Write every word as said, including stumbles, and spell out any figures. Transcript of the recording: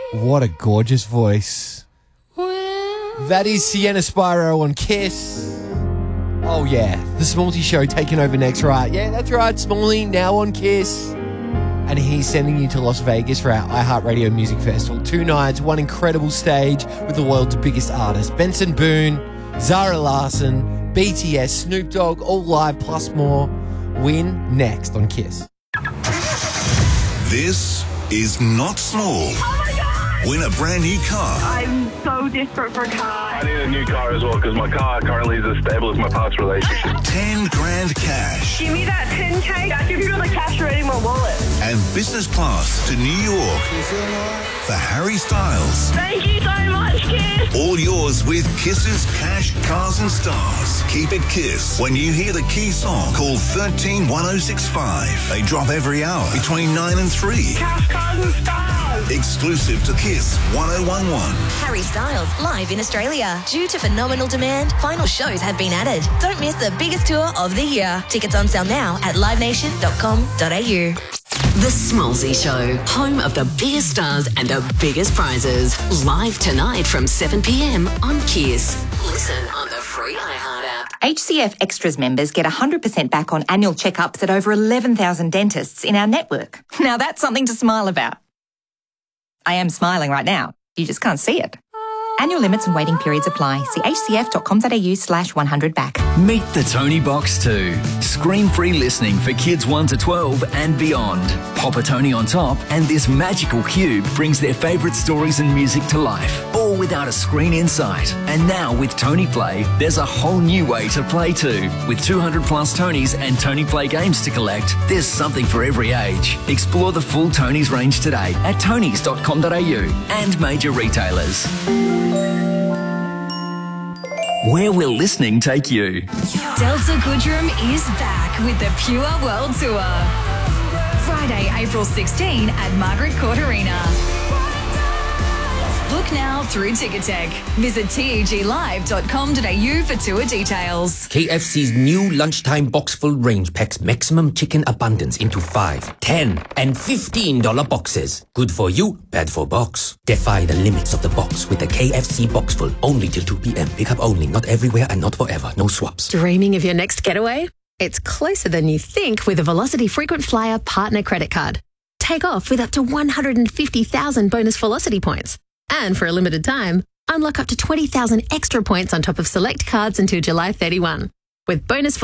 What a gorgeous voice. That is Sienna Spiro on Kiss. Oh, yeah. The Smallsy Show taking over next, right? Yeah, that's right. Smallsy now on Kiss. And he's sending you to Las Vegas for our iHeartRadio Music Festival. Two nights, one incredible stage with the world's biggest artists. Benson Boone, Zara Larsson, B T S, Snoop Dogg, all live plus more. Win next on Kiss. This is not small. Oh my God! Win a brand new car. I'm so desperate for a car. I need a new car as well because my car currently is as stable as my past relationship. Ten grand cash. Give me that ten K. I give you the cash right in my wallet. And business class to New York for Harry Styles. Thank you so much, Kiss. All yours with Kiss's Cash, Cars and Stars. Keep it Kiss. When you hear the key song, call one three one oh six five. They drop every hour between nine and three. Cash, cars and stars. Exclusive to Kiss one oh one one. Harry Styles live in Australia. Due to phenomenal demand, final shows have been added. Don't miss the biggest tour of the year. Tickets on sale now at live nation dot com dot a u. The Smallsy Show, home of the biggest stars and the biggest prizes. Live tonight from seven p.m. on Kiss. Listen on the free iHeart app. H C F Extras members get one hundred percent back on annual checkups at over eleven thousand dentists in our network. Now that's something to smile about. I am smiling right now. You just can't see it. Annual limits and waiting periods apply. See h c f dot com dot a u slash one hundred back. Meet the Tony Box two. Screen-free listening for kids one to twelve and beyond. Pop a Tony on top and this magical cube brings their favourite stories and music to life, all without a screen in sight. And now with Tony Play, there's a whole new way to play too. With two hundred plus Tonys and Tony Play games to collect, there's something for every age. Explore the full Tonys range today at tonys dot com dot a u and major retailers. Where will listening take you? Delta Goodrem is back with the Pure World Tour. Friday, April sixteenth at Margaret Court Arena. Book now through Ticketek. Visit teg live dot com dot a u for tour details. K F C's new lunchtime box full range packs maximum chicken abundance into five, ten, and fifteen dollar boxes. Good for you, bad for box. Defy the limits of the box with the K F C box full. Only till two p.m. Pick up only, not everywhere and not forever. No swaps. Dreaming of your next getaway? It's closer than you think with a Velocity Frequent Flyer Partner Credit Card. Take off with up to one hundred fifty thousand bonus Velocity points. And for a limited time, unlock up to twenty thousand extra points on top of select cards until July thirty-first. With bonus